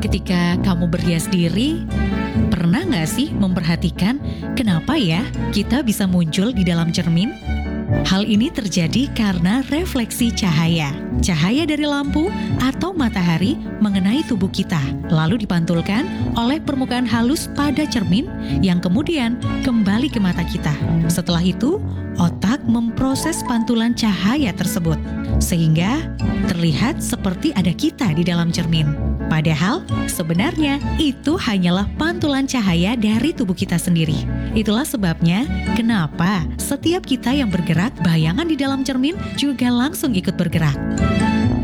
Ketika kamu berhias diri, pernah nggak sih memperhatikan kenapa ya kita bisa muncul di dalam cermin? Hal ini terjadi karena refleksi cahaya. Cahaya dari lampu atau matahari mengenai tubuh kita, lalu dipantulkan oleh permukaan halus pada cermin yang kemudian kembali ke mata kita. Setelah itu, otak memproses pantulan cahaya tersebut, sehingga terlihat seperti ada kita di dalam cermin. Padahal sebenarnya itu hanyalah pantulan cahaya dari tubuh kita sendiri. Itulah sebabnya kenapa setiap kita yang bergerak, bayangan di dalam cermin juga langsung ikut bergerak.